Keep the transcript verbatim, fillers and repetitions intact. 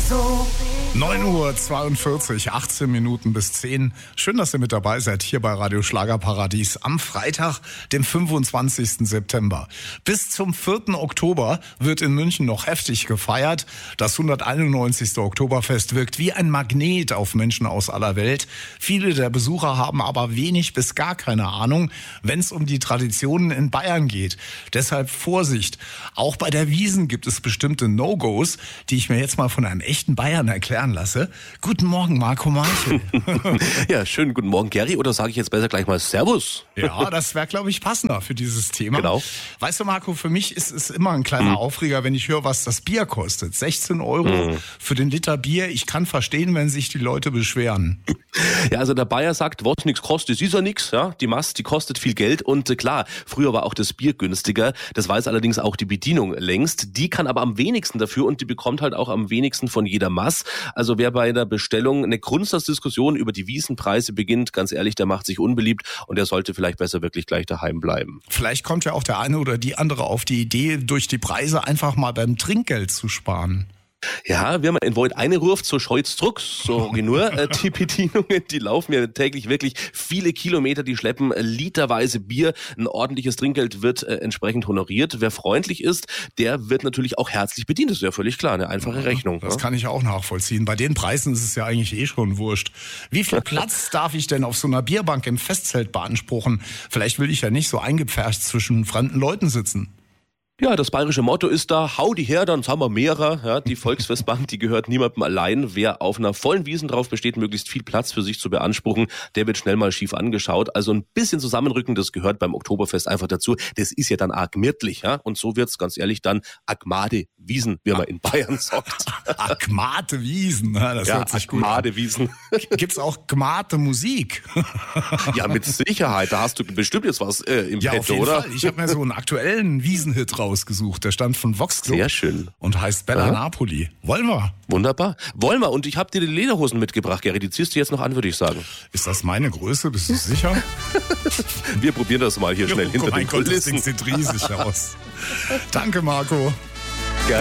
neun Uhr zweiundvierzig, achtzehn Minuten bis zehn. Schön, dass ihr mit dabei seid hier bei Radio Schlagerparadies am Freitag, dem fünfundzwanzigsten September. Bis zum vierten Oktober wird in München noch heftig gefeiert. Das hunderteinundneunzigste Oktoberfest wirkt wie ein Magnet auf Menschen aus aller Welt. Viele der Besucher haben aber wenig bis gar keine Ahnung, wenn es um die Traditionen in Bayern geht. Deshalb Vorsicht. Auch bei der Wiesn gibt es bestimmte No-Gos, die ich mir jetzt mal von einem echten Bayern erklären lasse. Guten Morgen, Marco Marchel. Ja, schönen guten Morgen, Gary. Oder sage ich jetzt besser gleich mal Servus? Ja, das wäre, glaube ich, passender für dieses Thema. Genau. Weißt du, Marco, für mich ist es immer ein kleiner mhm. Aufreger, wenn ich höre, was das Bier kostet. sechzehn Euro mhm. für den Liter Bier. Ich kann verstehen, wenn sich die Leute beschweren. Ja, also der Bayer sagt, was nichts kostet, ist ja nichts. Ja? Die Mast, die kostet viel Geld. Und äh, klar, früher war auch das Bier günstiger. Das weiß allerdings auch die Bedienung längst. Die kann aber am wenigsten dafür und die bekommt halt auch am wenigsten von jeder Mass. Also wer bei der Bestellung eine Grundsatzdiskussion über die Wiesenpreise beginnt, ganz ehrlich, der macht sich unbeliebt und der sollte vielleicht besser wirklich gleich daheim bleiben. Vielleicht kommt ja auch der eine oder die andere auf die Idee, durch die Preise einfach mal beim Trinkgeld zu sparen. Ja, wir haben in Void eine ruft, so scheut's Drucks, so nur. Äh, die Bedienungen, die laufen ja täglich wirklich viele Kilometer, die schleppen literweise Bier. Ein ordentliches Trinkgeld wird äh, entsprechend honoriert. Wer freundlich ist, der wird natürlich auch herzlich bedient. Das ist ja völlig klar, eine einfache Rechnung. Das ja? kann ich auch nachvollziehen. Bei den Preisen ist es ja eigentlich eh schon wurscht. Wie viel Platz darf ich denn auf so einer Bierbank im Festzelt beanspruchen? Vielleicht will ich ja nicht so eingepfercht zwischen fremden Leuten sitzen. Ja, das bayerische Motto ist da, hau die her, dann haben wir mehrer. Ja, die Volksfestbank, die gehört niemandem allein. Wer auf einer vollen Wiesn drauf besteht, möglichst viel Platz für sich zu beanspruchen, der wird schnell mal schief angeschaut. Also ein bisschen Zusammenrücken, das gehört beim Oktoberfest einfach dazu. Das ist ja dann arg gemütlich, ja. Und so wird's ganz ehrlich dann Agmade Wiesn, wie man in Bayern sagt. Agmade Wiesn, das ja, hört sich gut an. Agmade Wiesn. Gibt's auch Gmade Musik? Ja, mit Sicherheit. Da hast du bestimmt jetzt was äh, im ja, Petto, auf jeden oder? Fall. Ich habe mir so einen aktuellen Wiesenhit raus ausgesucht. Der stammt von Vox Club. Sehr schön. Und heißt Bella Aha. Napoli. Wollen wir? Wunderbar. Wollen wir. Und ich habe dir die Lederhosen mitgebracht, Gary. Die ziehst du jetzt noch an, würde ich sagen. Ist das meine Größe? Bist du sicher? Wir probieren das mal hier schnell oh, hinter mein den Gott, das Kulissen. Ding sieht riesig aus. Danke, Marco.